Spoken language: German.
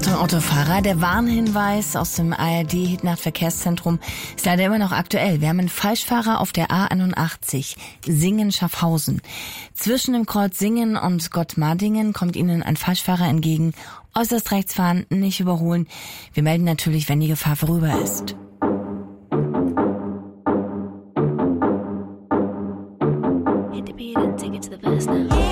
Achtung, Autofahrer, der Warnhinweis aus dem ARD-Hitnacht-Verkehrszentrum ist leider immer noch aktuell. Wir haben einen Falschfahrer auf der A81, Singen-Schaffhausen. Zwischen dem Kreuz Singen und Gottmardingen kommt Ihnen ein Falschfahrer entgegen. Äußerst rechts fahren, nicht überholen. Wir melden natürlich, wenn die Gefahr vorüber ist.